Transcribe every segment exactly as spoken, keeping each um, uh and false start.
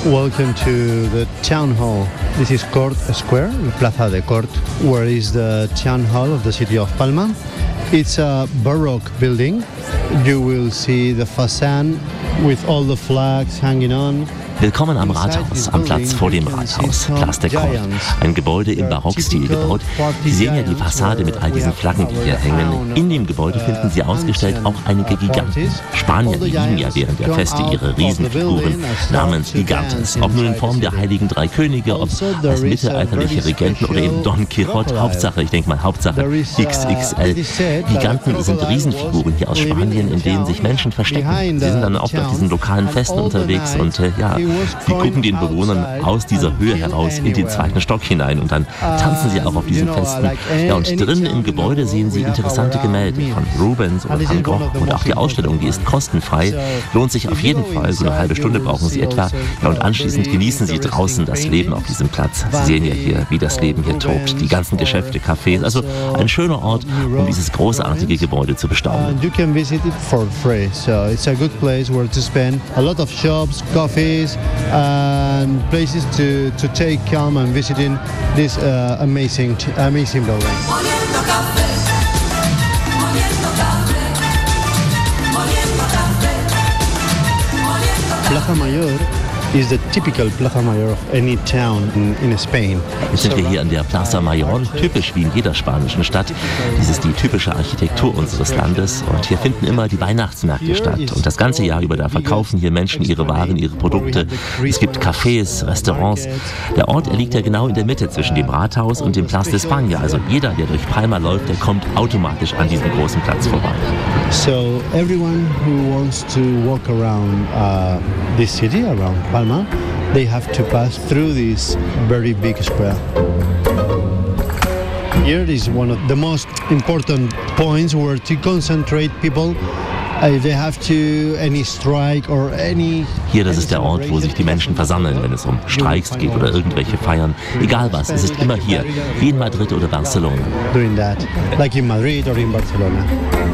Welcome to the town hall. This is Cort Square, Plaza de Cort, where is the town hall of the city of Palma. It's a Baroque building. You will see the facade with all the flags hanging on. Willkommen am Rathaus, am Platz vor dem Rathaus, Place de Cort. Ein Gebäude im Barockstil gebaut. Sie sehen ja die Fassade mit all diesen Flaggen, die hier hängen. In dem Gebäude finden Sie ausgestellt auch einige Giganten. Spanier, die lieben ja während der Feste ihre Riesenfiguren namens Gigantes. Ob nun in Form der heiligen drei Könige, ob als mittelalterliche Regenten oder eben Don Quixote. Hauptsache, ich denke mal Hauptsache X X L. Giganten sind Riesenfiguren hier aus Spanien, in denen sich Menschen verstecken. Sie sind dann oft auf diesen lokalen Festen unterwegs und äh, ja, die gucken den Bewohnern aus dieser Höhe heraus in den zweiten Stock hinein und dann tanzen sie auch auf diesen Festen. Ja, und drinnen im Gebäude sehen Sie interessante Gemälde von Rubens oder Van Gogh und auch die Ausstellung, die ist kostenfrei, lohnt sich auf jeden Fall, so eine halbe Stunde brauchen Sie etwa. Ja, und anschließend genießen Sie draußen das Leben auf diesem Platz. Sie sehen ja hier, wie das Leben hier tobt, die ganzen Geschäfte, Cafés, also ein schöner Ort, um dieses großartige Gebäude zu bestaunen. You can visit it for free, so it's a good place where to spend a lot of shops, coffees, and places to, to take calm and visiting this uh, amazing, amazing building. Plaza Mayor is the typical Plaza Mayor of any town in, in Spain. Jetzt sind wir hier an der Plaza Mayor, typisch wie in jeder spanischen Stadt. Dies ist die typische Architektur unseres Landes und hier finden immer die Weihnachtsmärkte statt. Und das ganze Jahr über, da verkaufen hier Menschen ihre Waren, ihre Produkte. Es gibt Cafés, Restaurants. Der Ort, er liegt ja genau in der Mitte zwischen dem Rathaus und dem Place de España. Also jeder, der durch Palma läuft, der kommt automatisch an diesem großen Platz vorbei. So everyone who wants to walk around uh, this city, around Palma, they have to pass through this very big square. Here is one of the most important points where to concentrate people. If they have to any strike or any. Hier, das ist der Ort, wo sich die Menschen versammeln, wenn es um Streiks geht oder irgendwelche Feiern. Egal was, es ist immer hier, wie in Madrid oder Barcelona. Doing that, like in Madrid or in Barcelona.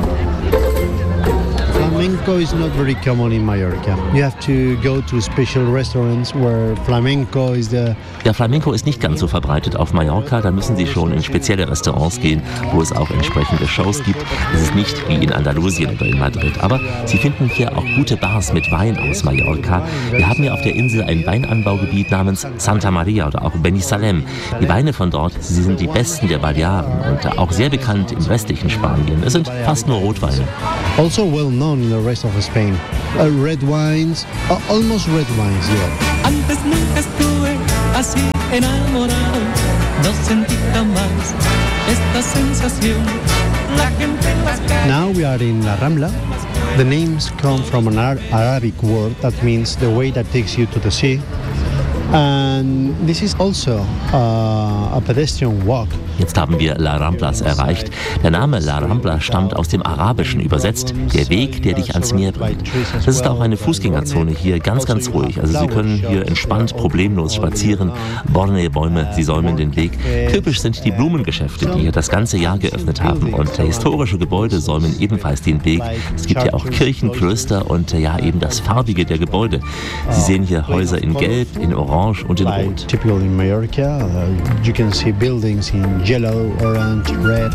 Flamenco is not very common in Mallorca. You have to go to special restaurants where flamenco is the... Der Flamenco ist nicht ganz so verbreitet auf Mallorca. Da müssen Sie schon in spezielle Restaurants gehen, wo es auch entsprechende Shows gibt. Es ist nicht wie in Andalusien oder in Madrid. Aber Sie finden hier auch gute Bars mit Wein aus Mallorca. Wir haben hier auf der Insel ein Weinanbaugebiet namens Santa Maria oder auch Binissalem. Die Weine von dort, sie sind die besten der Balearen und auch sehr bekannt im restlichen Spanien. Es sind fast nur Rotweine. Also well known in the rest of Spain. Uh, red wines, uh, almost red wines, yeah. Antes nunca estuve así enamorado, no sentí jamás esta sensación. La gente en las calles. Now we are in La Rambla. The names come from an Ar- Arabic word that means the way that takes you to the sea. And this is also uh, a pedestrian walk. Jetzt haben wir La Ramblas erreicht. Der Name La Rambla stammt aus dem Arabischen übersetzt, der Weg, der dich ans Meer bringt. Das ist auch eine Fußgängerzone hier, ganz, ganz ruhig. Also Sie können hier entspannt, problemlos spazieren. Bornee-Bäume, sie säumen den Weg. Typisch sind die Blumengeschäfte, die hier das ganze Jahr geöffnet haben. Und historische Gebäude säumen ebenfalls den Weg. Es gibt hier auch Kirchen, Klöster und ja eben das Farbige der Gebäude. Sie sehen hier Häuser in Gelb, in Orange und in Rot. Typical in Mallorca, uh, you can see buildings in yellow, orange, red.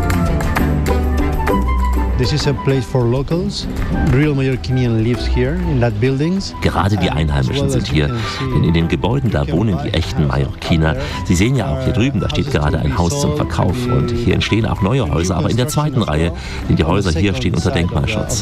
This is a place for locals. Real Mallorquinian lives here in that buildings. Gerade die Einheimischen sind hier, denn in den Gebäuden, da wohnen die echten Mallorquiner. Sie sehen ja auch hier drüben, da steht gerade ein Haus zum Verkauf und hier entstehen auch neue Häuser, aber in der zweiten Reihe, denn die Häuser hier stehen unter Denkmalschutz.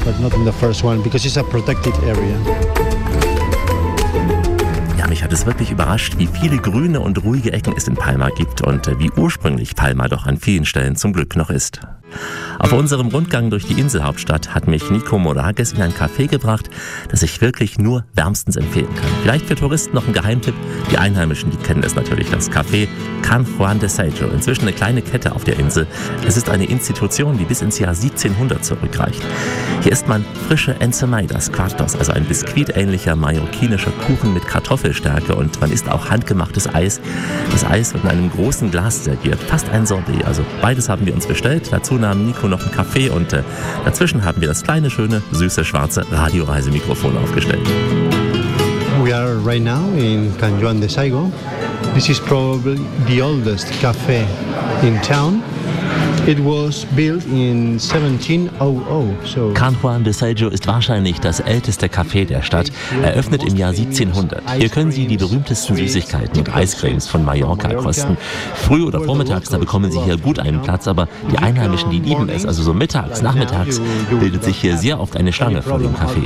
Mich hat es wirklich überrascht, wie viele grüne und ruhige Ecken es in Palma gibt und wie ursprünglich Palma doch an vielen Stellen zum Glück noch ist. Auf unserem Rundgang durch die Inselhauptstadt hat mich Nico Moragues in ein Café gebracht, das ich wirklich nur wärmstens empfehlen kann. Vielleicht für Touristen noch ein Geheimtipp. Die Einheimischen, die kennen es natürlich, das Café Can Juan de Saijo. Inzwischen eine kleine Kette auf der Insel. Es ist eine Institution, die bis ins Jahr siebzehnhundert zurückreicht. Hier isst man frische Ensaimadas Quartos, also ein biskuitähnlicher mallorquinischer Kuchen mit Kartoffelstärke und man isst auch handgemachtes Eis. Das Eis wird in einem großen Glas serviert, fast ein Sorbet. Also beides haben wir uns bestellt. Dazu nahm Nico noch einen Kaffee und äh, dazwischen haben wir das kleine, schöne, süße, schwarze Radioreisemikrofon aufgestellt. We are right now in Can Juan de Saigo. This is probably the oldest cafe in town. It was built in seventeen hundred. So Can Juan de Saigo ist wahrscheinlich das älteste Café der Stadt, eröffnet im Jahr siebzehnhundert. Hier können Sie die berühmtesten Süßigkeiten und Eiscremes von Mallorca kosten. Früh oder vormittags, da bekommen Sie hier gut einen Platz, aber die Einheimischen, die lieben es. Also so mittags, nachmittags bildet sich hier sehr oft eine Schlange vor dem Café.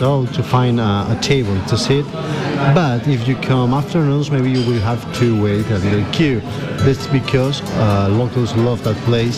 But if you come afternoons, maybe you will have to wait a little queue. That's because uh, locals love that place.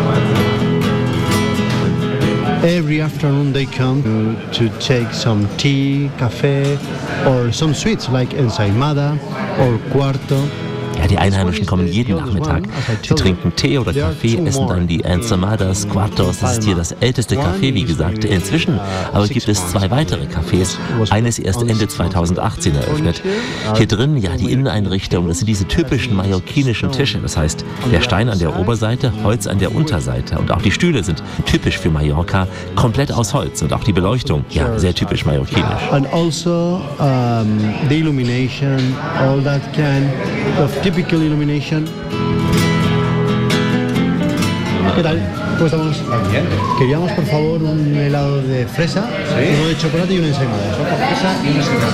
Every afternoon they come to, to take some tea, café, or some sweets like ensaimada or cuarto. Ja, die Einheimischen kommen jeden Nachmittag. Sie trinken Tee oder Kaffee, essen dann die Ensamadas, Cuartos. Das ist hier das älteste Café, wie gesagt. Inzwischen aber gibt es zwei weitere Cafés. Eines erst Ende zweitausendachtzehn eröffnet. Hier drin, ja, die Inneneinrichtung, das sind diese typischen mallorquinischen Tische. Das heißt, der Stein an der Oberseite, Holz an der Unterseite. Und auch die Stühle sind typisch für Mallorca, komplett aus Holz. Und auch die Beleuchtung, ja, sehr typisch mallorquinisch. And also um, the illumination, all that kind of typical illumination. ¿Qué tal? ¿Cómo estamos? Bien. Queríamos, por favor, un helado de fresa, ¿sí? Uno de chocolate y una ensaimada. Fresa y una ensaimada.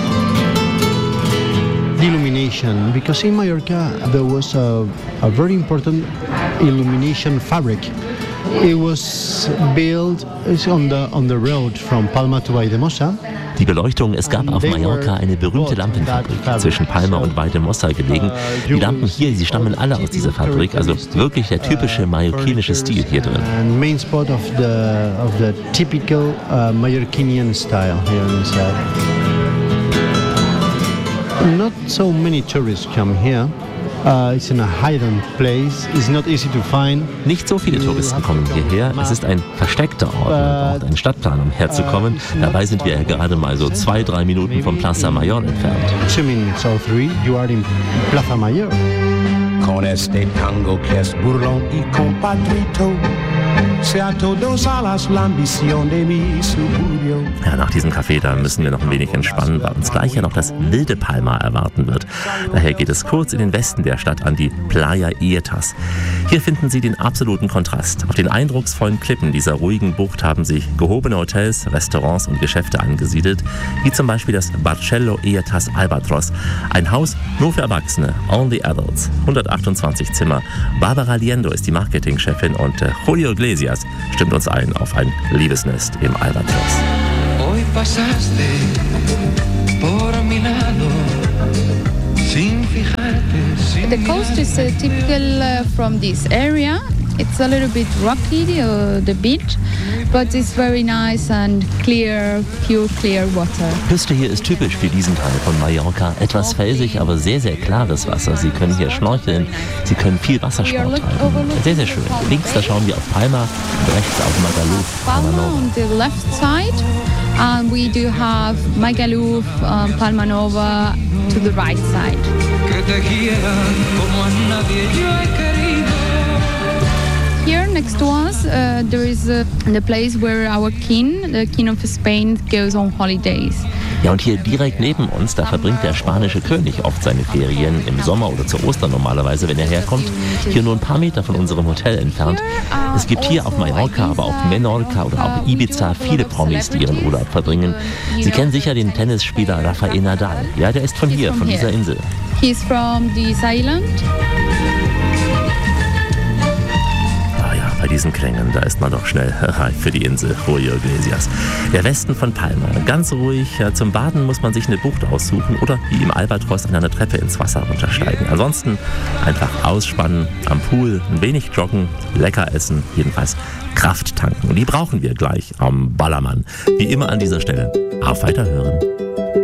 The illumination, because in Mallorca there was a, a very important illumination fabric. It was built on the on the road from Palma to Valldemossa. Die Beleuchtung, es gab auf Mallorca eine berühmte Lampenfabrik zwischen Palma und Valldemossa gelegen. Die Lampen hier, sie stammen alle aus dieser Fabrik, also wirklich der typische mallorquinische Stil hier drin. Main spot of the of the typical uh, Mallorquinian style here inside. Not so many tourists come here. Uh, it's in a hidden place. It's not easy to find. Nicht so viele Touristen kommen hierher. Es ist ein versteckter Ort. Man braucht einen Stadtplan, um herzukommen. Dabei sind wir ja gerade mal so zwei, drei Minuten vom Plaza Mayor entfernt. Two minutes or three, you are in Plaza Mayor. Con este tango que es burlón y compadrito. Ja, nach diesem Café, da müssen wir noch ein wenig entspannen, weil uns gleich ja noch das wilde Palma erwarten wird. Daher geht es kurz in den Westen der Stadt an die Playa Ietas. Hier finden Sie den absoluten Kontrast. Auf den eindrucksvollen Klippen dieser ruhigen Bucht haben sich gehobene Hotels, Restaurants und Geschäfte angesiedelt, wie zum Beispiel das Barcello Ietas Albatros. Ein Haus nur für Erwachsene, only adults, hundertachtundzwanzig Zimmer. Barbara Liendo ist die Marketingchefin und äh, Julio Iglesias stimmt uns ein auf ein Liebesnest im Albatros. Hoy pasaste por mi lado sin fijarte, sin The coast is uh, typical uh, from this area. It's a little bit rocky, uh, the beach, but it's very nice and clear, pure clear water. Küste hier ist typisch für diesen Teil von Mallorca. Etwas felsig, aber sehr, sehr klares Wasser. Sie können hier schnorcheln, Sie können viel Wassersport treiben. Sehr, sehr schön. Links, da schauen wir auf Palma und rechts auf Magaluf. Palma on the left side, and we do have Magaluf, um, Palma Nova to the right side. Here next to us, uh, there is uh, the place where our king, the King of Spain, goes on holidays. Ja, und hier direkt neben uns, da verbringt der spanische König oft seine Ferien im Sommer oder zu Ostern normalerweise, wenn er herkommt. Hier nur ein paar Meter von unserem Hotel entfernt. Es gibt hier auf Mallorca, aber auch Menorca oder auch Ibiza viele Promis, die ihren Urlaub verbringen. Sie kennen sicher den Tennisspieler Rafael Nadal. Ja, der ist von hier, von dieser Insel. He's from this island. Bei diesen Klängen, da ist man doch schnell reif für die Insel Julio Iglesias. Der Westen von Palma, ganz ruhig. Ja, zum Baden muss man sich eine Bucht aussuchen oder wie im Albatros an einer Treppe ins Wasser runtersteigen. Ansonsten einfach ausspannen, am Pool, ein wenig joggen, lecker essen, jedenfalls Kraft tanken. Und die brauchen wir gleich am Ballermann. Wie immer an dieser Stelle. Auf Weiterhören.